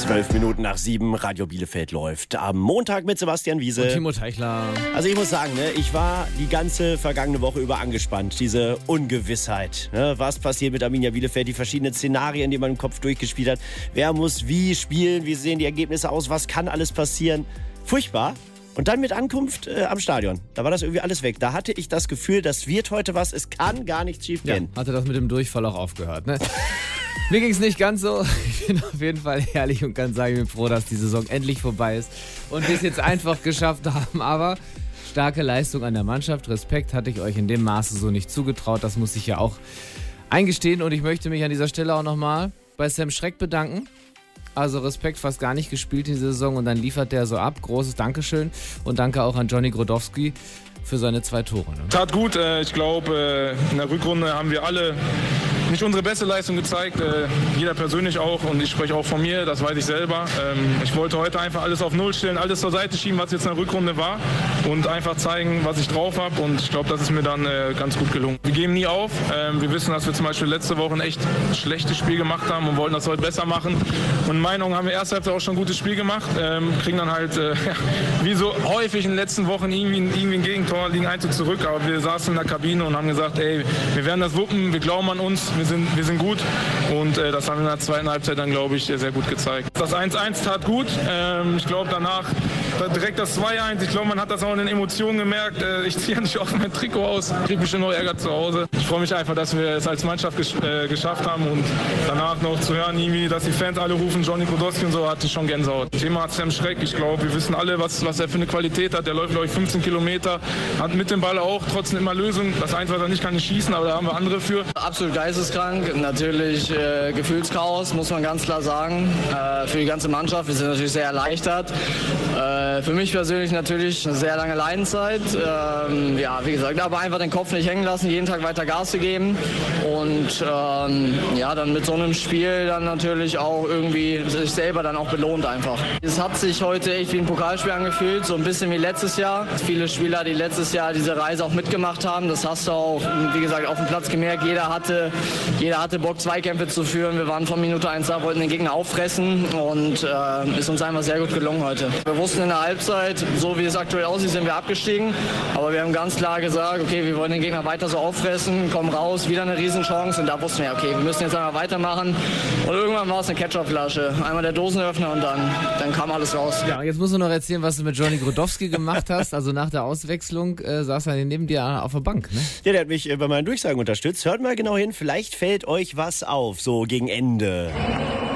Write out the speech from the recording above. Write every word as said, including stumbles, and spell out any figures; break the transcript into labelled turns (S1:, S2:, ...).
S1: Zwölf Minuten nach sieben, Radio Bielefeld läuft. Am Montag mit Sebastian Wiese.
S2: Und Timo Teichler.
S1: Also ich muss sagen, ne, ich war die ganze vergangene Woche über angespannt. Diese Ungewissheit. Ne, was passiert mit Arminia Bielefeld? Die verschiedenen Szenarien, die man im Kopf durchgespielt hat. Wer muss wie spielen? Wie sehen die Ergebnisse aus? Was kann alles passieren? Furchtbar. Und dann mit Ankunft äh, am Stadion. Da war das irgendwie alles weg. Da hatte ich das Gefühl, das wird heute was. Es kann gar nichts schief gehen.
S2: Ja, hatte das mit dem Durchfall auch aufgehört, ne? Mir ging es nicht ganz so. Ich bin auf jeden Fall ehrlich und kann sagen, ich bin froh, dass die Saison endlich vorbei ist und wir es jetzt einfach geschafft haben. Aber starke Leistung an der Mannschaft. Respekt hatte ich euch in dem Maße so nicht zugetraut. Das muss ich ja auch eingestehen. Und ich möchte mich an dieser Stelle auch nochmal bei Sam Schreck bedanken. Also Respekt, fast gar nicht gespielt in dieser Saison und dann liefert der so ab. Großes Dankeschön und danke auch an Johnny Grodowski für seine zwei Tore. Ne?
S3: Tat gut, ich glaube, in der Rückrunde haben wir alle nicht unsere beste Leistung gezeigt, jeder persönlich auch und ich spreche auch von mir, das weiß ich selber. Ich wollte heute einfach alles auf Null stellen, alles zur Seite schieben, was jetzt in der Rückrunde war und einfach zeigen, was ich drauf habe und ich glaube, das ist mir dann ganz gut gelungen. Wir geben nie auf, wir wissen, dass wir zum Beispiel letzte Woche ein echt schlechtes Spiel gemacht haben und wollten das heute besser machen und in meinen Augen haben wir erste Halbzeit auch schon ein gutes Spiel gemacht, kriegen dann halt wie so häufig in den letzten Wochen irgendwie, irgendwie ein Gegentor, liegen Einzug zurück, aber wir saßen in der Kabine und haben gesagt, ey, wir werden das wuppen, wir glauben an uns, wir sind, wir sind gut und äh, das haben wir in der zweiten Halbzeit dann, glaube ich, sehr gut gezeigt. Das eins eins tat gut, ähm, ich glaube danach direkt das zwei eins, ich glaube, man hat das auch in den Emotionen gemerkt, äh, ich ziehe nicht oft mein Trikot aus, kriege bestimmt noch Ärger zu Hause. Ich freue mich einfach, dass wir es als Mannschaft gesch- äh, geschafft haben und danach noch zu hören, irgendwie, dass die Fans alle rufen, Johnny Grodowski und so, hatte ich schon Gänsehaut. Thema hat Sam Schreck, ich glaube, wir wissen alle, was, was er für eine Qualität hat, der läuft, glaube ich, fünfzehn Kilometer, hat mit dem Ball auch trotzdem immer Lösungen. Das Einzige, was er nicht kann, ist schießen, aber da haben wir andere für.
S4: Absolut geisteskrank, natürlich äh, Gefühlschaos, muss man ganz klar sagen, äh, für die ganze Mannschaft. Wir sind natürlich sehr erleichtert. Äh, für mich persönlich natürlich eine sehr lange Leidenszeit. Ähm, ja, wie gesagt, aber einfach den Kopf nicht hängen lassen, jeden Tag weiter Gas zu geben und ähm, ja, dann mit so einem Spiel dann natürlich auch irgendwie sich selber dann auch belohnt einfach. Es hat sich heute echt wie ein Pokalspiel angefühlt, so ein bisschen wie letztes Jahr. Viele Spieler, die letztes Jahr diese Reise auch mitgemacht haben, das hast du auch, wie gesagt, auf dem Platz gemerkt. Jeder hatte, jeder hatte Bock, Zweikämpfe zu führen. Wir waren von Minute eins da, wollten den Gegner auffressen und äh, ist uns einfach sehr gut gelungen heute. Wir wussten in der Halbzeit, so wie es aktuell aussieht, sind wir abgestiegen. Aber wir haben ganz klar gesagt, okay, wir wollen den Gegner weiter so auffressen, kommen raus, wieder eine Riesenchance. Und da wussten wir, okay, wir müssen jetzt einmal weitermachen. Und irgendwann war es eine Ketchupflasche. Einmal der Dosenöffner und dann, dann kam alles raus.
S2: Ja, jetzt musst du noch erzählen, was du mit Johnny Grodowski gemacht hast. Also nach der Auswechslung äh, saß er neben dir auf der Bank, ne?
S1: Ja, der hat mich äh, bei meinen Durchsagen unterstützt. Hört mal genau hin, vielleicht fällt euch was auf, so gegen Ende.